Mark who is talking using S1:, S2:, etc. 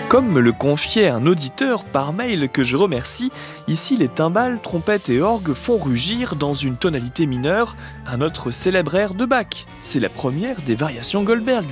S1: Comme me le confiait un auditeur par mail que je remercie, ici les timbales, trompettes et orgues font rugir dans une tonalité mineure un autre célèbre air de Bach. C'est la première des variations Goldberg.